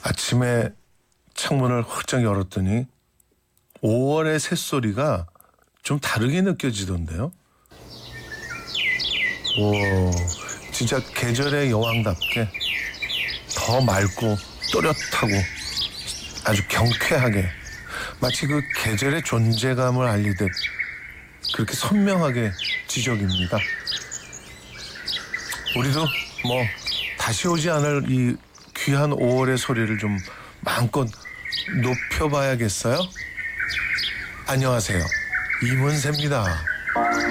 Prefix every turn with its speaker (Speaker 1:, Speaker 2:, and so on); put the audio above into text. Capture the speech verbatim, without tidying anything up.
Speaker 1: 아침에 창문을 활짝 열었더니 오월의 새소리가 좀 다르게 느껴지던데요. 오, 진짜 계절의 여왕답게 더 맑고 또렷하고 아주 경쾌하게 마치 그 계절의 존재감을 알리듯 그렇게 선명하게 지적입니다. 우리도 뭐 다시 오지 않을 이 귀한 오월의 소리를 좀 마음껏 높여봐야겠어요? 안녕하세요. 이문세입니다.